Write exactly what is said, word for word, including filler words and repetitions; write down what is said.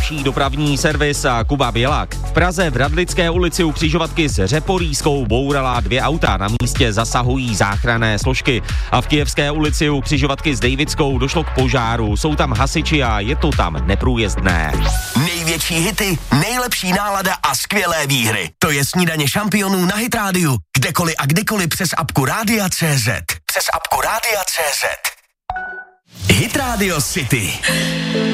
nejlepší dopravní servis a Kuba Bělák. V Praze v Radlické ulici u křižovatky s Řeporískou bourala dvě auta, na místě zasahují záchranné složky. A v Kyjevské ulici u křižovatky s Davidskou došlo k požáru, jsou tam hasiči a je to tam neprůjezdné. Největší hity, nejlepší nálada a skvělé výhry. To je Snídaně šampionů na Hit rádiu. Kdekoliv a kdykoliv přes apku Rádia tečka cé zet. Přes apku Rádia tečka cé zet. Hit Radio City.